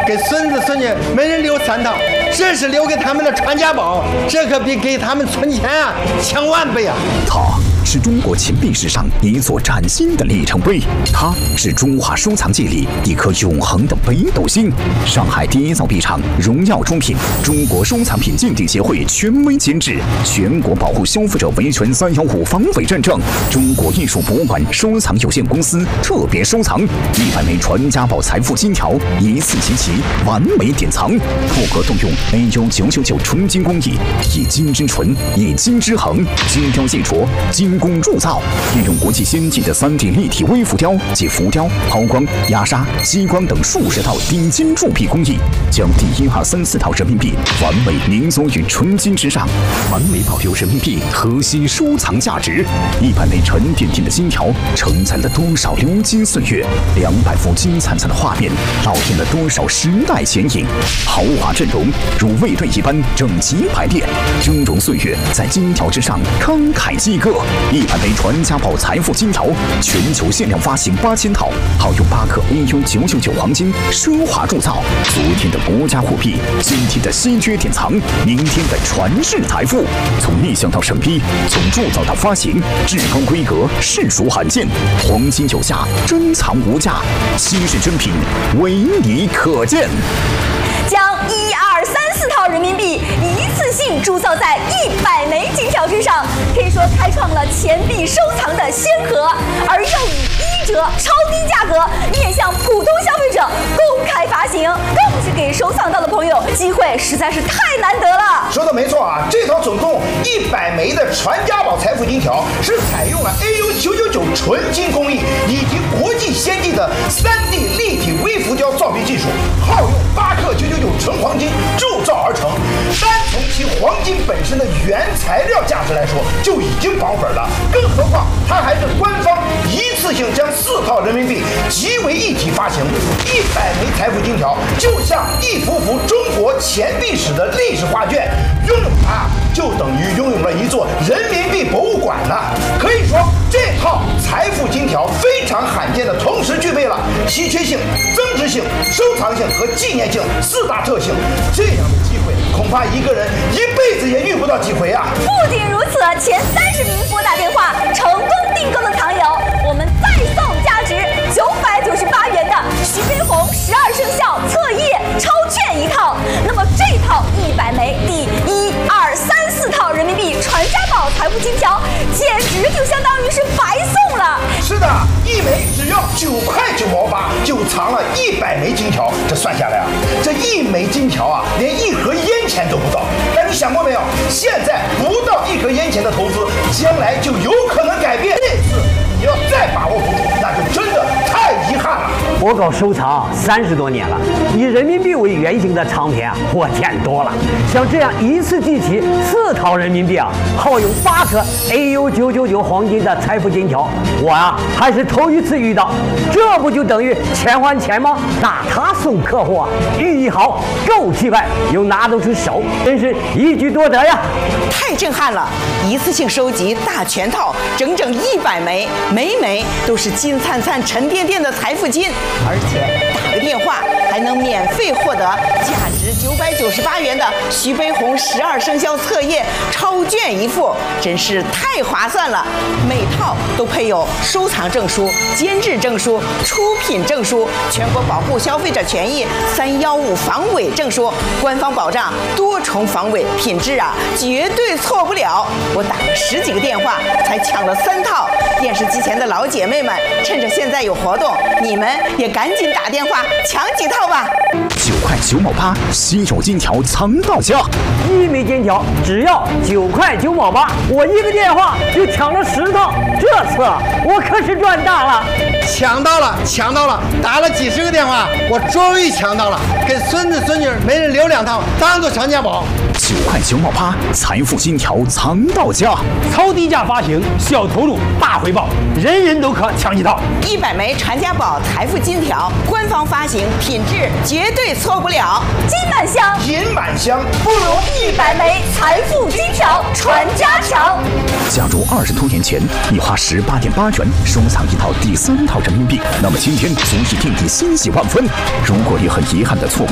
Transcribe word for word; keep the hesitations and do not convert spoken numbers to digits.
给孙子孙女每人留三套，这是留给他们的传家宝，这可比给他们存钱啊强万倍啊！ 它是中国钱币史上一座崭新的里程碑，它是中华收藏界里一颗永恒的北斗星。上海第一造币厂荣耀出品，中国收藏品鉴定协会权威监制，全国保护消费者维权三幺五防伪认证，中国艺术博物馆收藏有限公司特别收藏一百枚传家宝财富金条，一次集齐，完美典藏。透过动用 A U 九九九纯金工艺，以金之纯，以金之恒，精雕细琢，精工铸造，运用国际先进的 三 D 立体微浮雕及浮雕、抛光、压砂、激光等数十套顶尖铸币工艺，将第一二三四套人民币完美凝缩于纯金之上，完美保留人民币核心收藏价值。一百枚沉甸甸的金条承载了多少流金岁月，两百幅金灿灿的画面烙印了多少时代剪影。豪华阵容如卫队一般整齐排列，峥嵘岁月在金条之上慷慨激歌。一百枚传家宝财富金条，全球限量发行八千套，号用八克 A U 九九九黄金奢华铸造。昨天的国家货币，今天的稀缺典藏，明天的传世财富。从立项到审批，从铸造到发行，至高规格，实属罕见。黄金有价，珍藏无价，稀世珍品，唯你可见。 将一二三四套人民币一次性铸造在一百枚金条之上，可以说开创了钱币收藏的先河，而又以一折超低价格面向普通消费者公开发行，更是给收藏到的朋友机会实在是太难得了。 说的没错啊，这套总共一百枚的传家宝财富金条是采用了 A U 九九九纯金工艺以及国际先进的 三 D 立体微浮雕造币技术，耗用八克九九九纯黄金铸造而成。单从其黄金本身的原材料价值来说，就已经保本了，更何况它还是官方一次性将四套人民币集为一体发行。一百枚财富金条就像一幅幅中国钱币史的历史画卷，拥有它就等于拥有了一座人民币博物馆呢。可以说，这套财富金条非常罕见的同时具备了稀缺性、增值性、收藏性和纪念性四大特性。这样的机会，恐怕一个人一辈子也遇不到几回啊！ 不仅如此，前三十名拨打电话成功订购的藏友，我们再送价值九百九十八元的徐悲鸿十二生肖册页超券一套。那么这套一百枚第一二三四套人民币传家宝财富金条，简直就相当于是白送了。 是的，一枚只要九块九毛八，就藏了一百枚金条。这算下来啊，这一枚金条啊，连一盒烟钱都不到。但你想过没有？现在不到一盒烟钱的投资，将来就有可能改变。这次你要再把握不住，那就真的太遗憾了。 我搞收藏三十多年了，以人民币为原型的藏品啊，我见多了。像这样一次集齐四套人民币啊，耗用八克 A U 九九九黄金的财富金条，我啊还是头一次遇到。这不就等于钱还钱吗？那他送客户啊，寓意好，够气派，又拿得出手，真是一举多得呀！ 太震撼了！一次性收集大全套，整整一百枚，枚枚都是金灿灿、沉甸甸的财富金，而且打个电话还能免费获得价值九百九十八元的徐悲鸿十二生肖册页超卷一副，真是太划算了！每套都配有收藏证书、监制证书、出品证书、全国保护消费者权益三幺五防伪证书，官方保障多重防伪，品质啊绝对错不了。我打了十几个电话才抢了三套。电视机前的老姐妹们，趁着现在有活动，你们也赶紧打电话抢几套吧。 九块九毛八，稀有金条藏到家。 一枚金条只要九块九毛八，我一个电话就抢了十套，这次我可是赚大了！ 抢到了，抢到了！打了几十个电话，我终于抢到了，给孙子孙女每人留两套，当做传家宝。 九块九毛八，财富金条藏到家， 超低价发行，小投入大回报，人人都可抢几套。 一百枚传家宝财富金条，官方发行，品质绝对错不了。 金满箱， 银满箱， 不如一百枚财富金条传家强。 假如二十多年前你花十八点八元收藏一套第三套人民币，那么今天足以令你欣喜万分。如果你很遗憾的错过